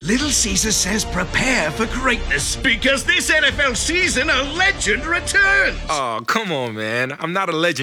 Little Caesar says prepare for greatness. Because this NFL season, a legend returns. Oh, come on, man. I'm not a legend